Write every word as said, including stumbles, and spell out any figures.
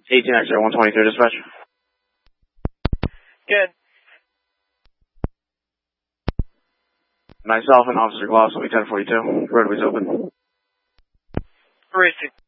eighteen X-ray one twenty-two, dispatch. Good. Myself and Officer Gloss will be ten forty-two. Roadway's open. Racing.